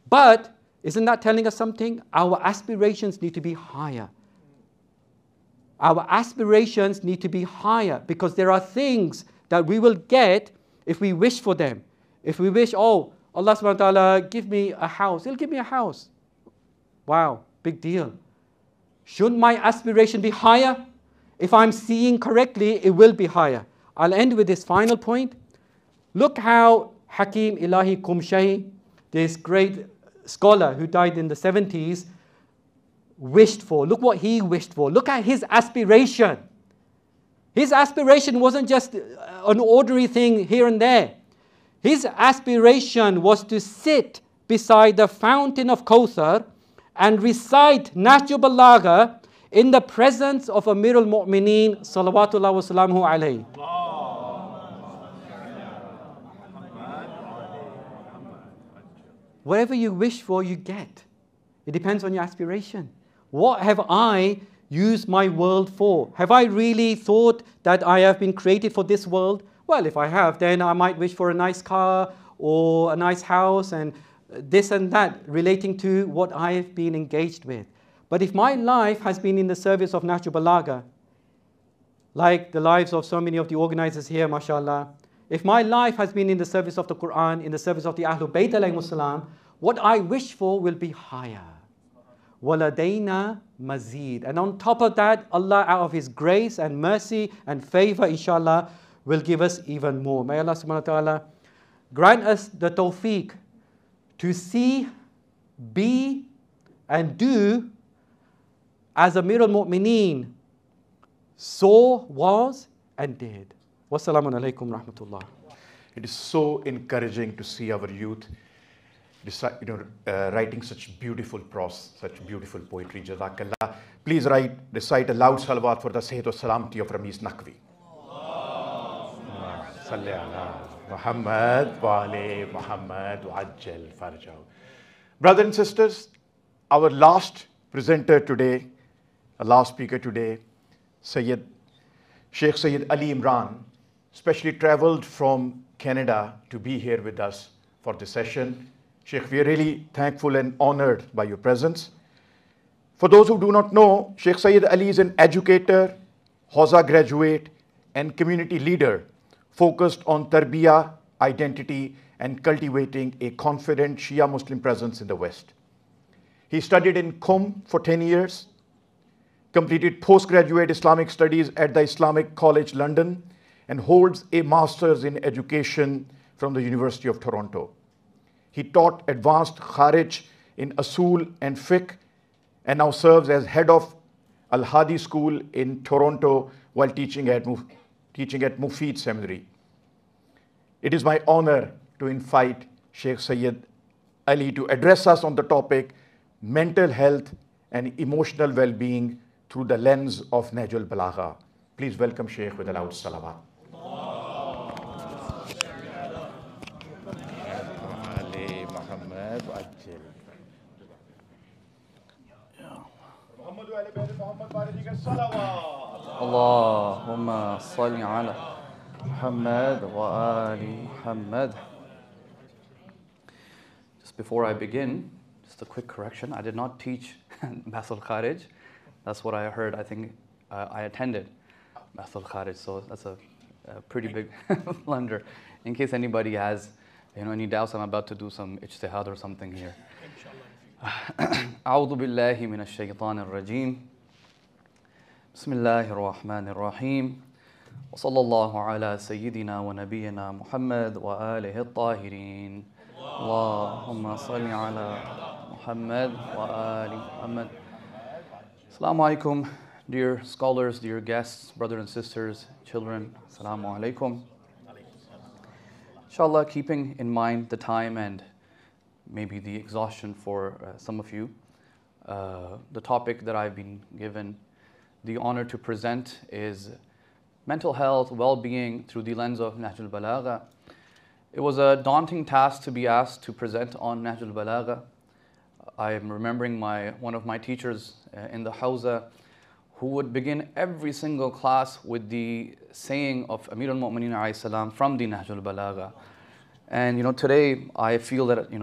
But isn't that telling us something? Our aspirations need to be higher. Our aspirations need to be higher, because there are things that we will get if we wish for them. If we wish, oh, Allah subhanahu wa ta'ala, give me a house. He'll give me a house. Wow, big deal. Shouldn't my aspiration be higher? If I'm seeing correctly, it will be higher. I'll end with this final point. Look how Hakim Ilahi Qumshahi, this great scholar who died in the 70s, wished for. Look what he wished for. Look at his aspiration. His aspiration wasn't just an ordinary thing here and there. His aspiration was to sit beside the fountain of Kawthar and recite Nahjul Balagha in the presence of Amirul Mu'mineen salawatullah wa salamuhu alayhi. Whatever you wish for, you get. It depends on your aspiration. What have I used my world for? Have I really thought that I have been created for this world? Well, if I have, then I might wish for a nice car or a nice house and this and that relating to what I've been engaged with. But if my life has been in the service of Nahjul Balagha, like the lives of so many of the organizers here, mashallah, if my life has been in the service of the Quran, in the service of the Ahlul Bayt alayhimus salam, what I wish for will be higher. وَلَدَيْنَا مَزِيد. And on top of that, Allah, out of His grace and mercy and favor, inshallah, will give us even more. May Allah subhanahu wa ta'ala grant us the tawfiq to see, be, and do as Amirul Mu'mineen saw, was, and did. Wassalamu alaikum rahmatullah. It is so encouraging to see our youth writing such beautiful prose, such beautiful poetry. Jazakallah. Please recite a loud salawat for the Sehat wa Salamati of Ramiz Naqvi. Salli ala Muhammad wa ali Muhammad wa ajjal farjahu. Brothers and sisters, our last presenter today, our last speaker today, Sheikh Sayyid Ali Imran, specially traveled from Canada to be here with us for this session. Sheikh, we are really thankful and honored by your presence. For those who do not know, Sheikh Sayyid Ali is an educator, Hawza graduate, and community leader focused on tarbiyah, identity, and cultivating a confident Shia Muslim presence in the West. He studied in Qum for 10 years, completed postgraduate Islamic studies at the Islamic College London, and holds a master's in education from the University of Toronto. He taught advanced Kharij in Asul and Fiqh, and now serves as head of Al-Hadi School in Toronto while teaching at Mufid Seminary. It is my honor to invite Sheikh Sayyid Ali to address us on the topic mental health and emotional well-being through the lens of Nahjul Balagha. Please welcome Sheikh with a loud salawat. Allahumma salli ala Muhammad wa ali Muhammad. Just before I begin, just a quick correction. I did not teach Bahth al-Kharij. That's what I heard. I think I attended Bahth al-Kharij, so that's a pretty big blunder. In case anybody has any doubts, I'm about to do some ijtihad or something here. أعوذ بالله من الشيطان الرجيم بسم الله الرحمن الرحيم وصلى الله على سيدنا ونبينا محمد وآله الطاهرين اللهم صل على محمد وآل محمد. Assalamu alaikum, dear scholars, dear guests, brothers and sisters, children. Assalamu alaikum. Inshallah, keeping in mind the time and maybe the exhaustion for some of you, the topic that I've been given the honor to present is mental health, well-being through the lens of Nahjul Balagha. It was a daunting task to be asked to present on Nahjul Balagha. I am remembering one of my teachers in the Hawza who would begin every single class with the saying of Amir al-Mu'mineen alayhi salam from the Nahjul Balagha. And today I feel that